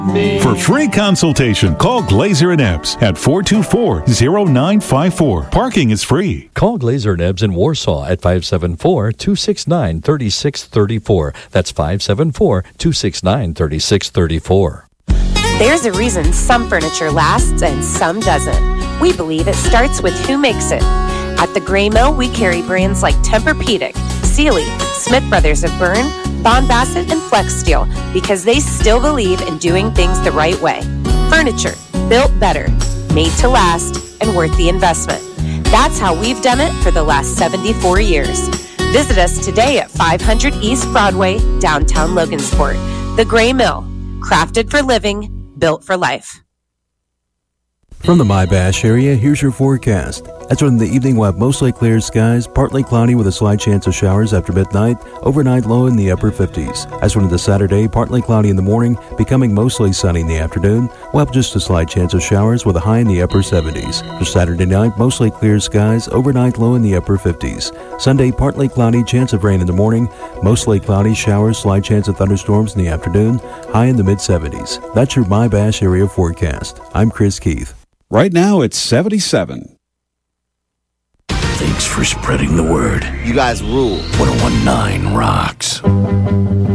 For free consultation, call Glazer and Ebbs at 424-0954. Parking is free. Call Glazer and Ebbs in Warsaw at 574-269-3634. That's 574-269-3634. There's a reason some furniture lasts and some doesn't. We believe it starts with who makes it. At the Gray Mill, we carry brands like Tempur-Pedic, Sealy, Smith Brothers of Bern, Bond Bassett, and Flex Steel because they still believe in doing things the right way. Furniture built better, made to last, and worth the investment. That's how we've done it for the last 74 years. Visit us today at 500 East Broadway, downtown Logansport. The Gray Mill, crafted for living, built for life. From the My-Bash area, here's your forecast. As for the evening, we'll have mostly clear skies, partly cloudy with a slight chance of showers after midnight, overnight low in the upper 50s. As for the Saturday, partly cloudy in the morning, becoming mostly sunny in the afternoon. We'll have just a slight chance of showers with a high in the upper 70s. For Saturday night, mostly clear skies, overnight low in the upper 50s. Sunday, partly cloudy, chance of rain in the morning, mostly cloudy, showers, slight chance of thunderstorms in the afternoon, high in the mid-70s. That's your My-Bash area forecast. I'm Chris Keith. Right now, it's 77. Thanks for spreading the word. You guys rule. 1019 rocks.